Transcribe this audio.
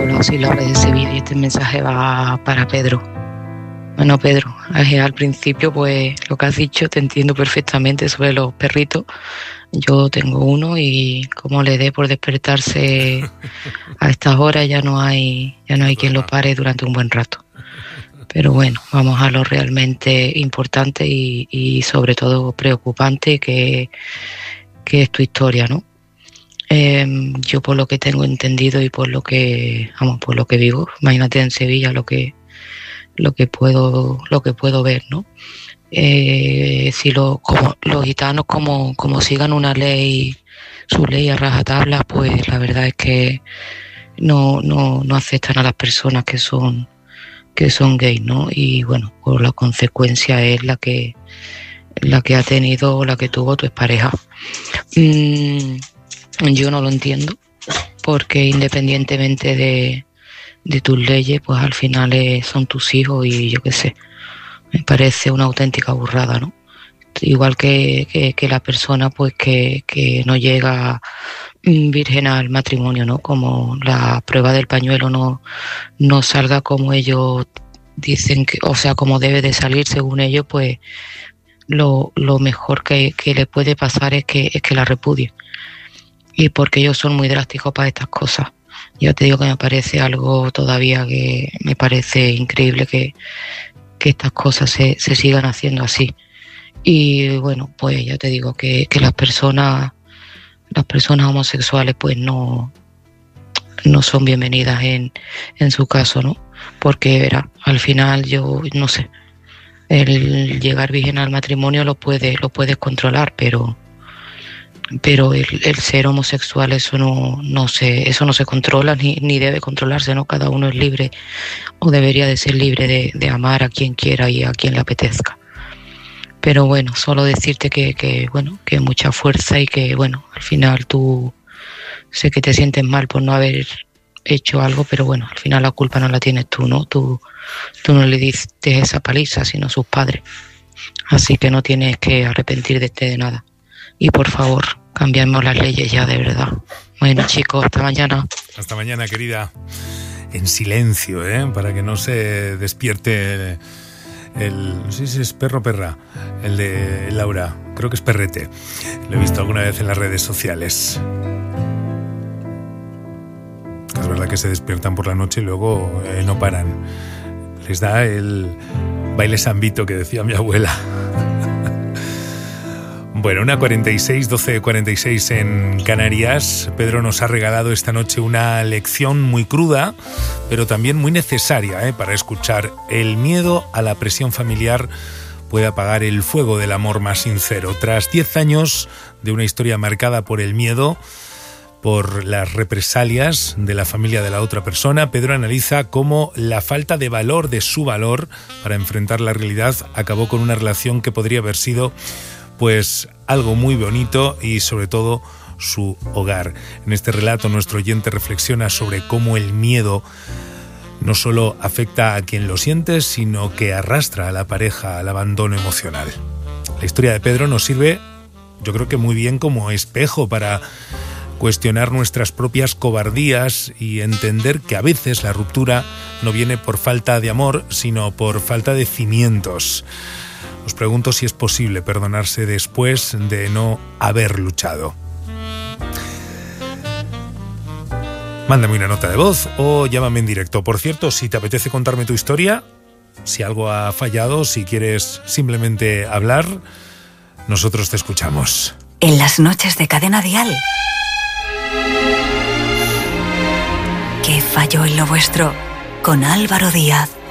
Hola, soy Laura de Sevilla y este mensaje va para Pedro. Bueno, Pedro, al principio pues lo que has dicho te entiendo perfectamente sobre los perritos. Yo tengo uno y como le dé por despertarse a estas horas ya no hay quien lo pare durante un buen rato. Pero bueno, vamos a lo realmente importante y sobre todo preocupante que es tu historia, ¿no? Yo por lo que tengo entendido y por lo que vivo, imagínate en Sevilla lo que puedo ver, ¿no? Si como los gitanos como sigan una ley, su ley a rajatabla, pues la verdad es que no aceptan a las personas que son gays, ¿no? Y bueno, pues la consecuencia es la que tuvo tu expareja. Yo no lo entiendo, porque independientemente de tus leyes, pues al final son tus hijos y yo qué sé, me parece una auténtica burrada, ¿no? Igual que la persona pues que no llega virgen al matrimonio, ¿no? Como la prueba del pañuelo no salga como ellos dicen, o sea, como debe de salir según ellos, pues lo mejor que le puede pasar es que la repudie. Y porque ellos son muy drásticos para estas cosas. Yo te digo que me parece algo todavía que me parece increíble que estas cosas se sigan haciendo así. Y bueno, pues ya te digo que las personas homosexuales pues no son bienvenidas en su caso, ¿no? Porque verá, al final yo no sé, el llegar virgen al matrimonio lo puedes controlar, pero el ser homosexual eso no se controla ni debe controlarse, ¿no? Cada uno es libre o debería de ser libre de amar a quien quiera y a quien le apetezca. Pero bueno, solo decirte que mucha fuerza y que bueno, al final tú sé que te sientes mal por no haber hecho algo, pero bueno, al final la culpa no la tienes tú, ¿no? Tú no le diste esa paliza, sino sus padres. Así que no tienes que arrepentirte de nada. Y por favor, cambiemos las leyes ya, de verdad. Bueno, chicos, hasta mañana. Hasta mañana, querida. En silencio, para que no se despierte no sé si es perro o perra, el de Laura. Creo que es perrete. Lo he visto alguna vez en las redes sociales. Es verdad que se despiertan por la noche y luego no paran. Les da el baile zambito que decía mi abuela. Bueno, 1:46, 12:46 en Canarias. Pedro nos ha regalado esta noche una lección muy cruda, pero también muy necesaria para escuchar. El miedo a la presión familiar puede apagar el fuego del amor más sincero. Tras 10 años de una historia marcada por el miedo, por las represalias de la familia de la otra persona, Pedro analiza cómo la falta de valor de su valor para enfrentar la realidad acabó con una relación que podría haber sido pues algo muy bonito y sobre todo su hogar. En este relato nuestro oyente reflexiona sobre cómo el miedo no solo afecta a quien lo siente, sino que arrastra a la pareja al abandono emocional. La historia de Pedro nos sirve, yo creo que muy bien como espejo para cuestionar nuestras propias cobardías y entender que a veces la ruptura no viene por falta de amor, sino por falta de cimientos. Os pregunto si es posible perdonarse después de no haber luchado. Mándame una nota de voz o llámame en directo. Por cierto, si te apetece contarme tu historia, si algo ha fallado, si quieres simplemente hablar, nosotros te escuchamos. En las noches de Cadena Dial. ¿Qué falló en lo vuestro? Con Álvaro Díaz.